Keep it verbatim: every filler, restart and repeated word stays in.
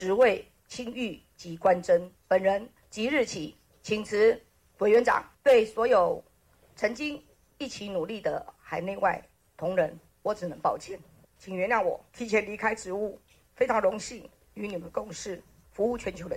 职位清誉及官箴。本人即日起请辞委员长，对所有曾经一起努力的海内外同仁，我只能抱歉，请原谅我提前离开职务。非常荣幸与你们共事，服务全球的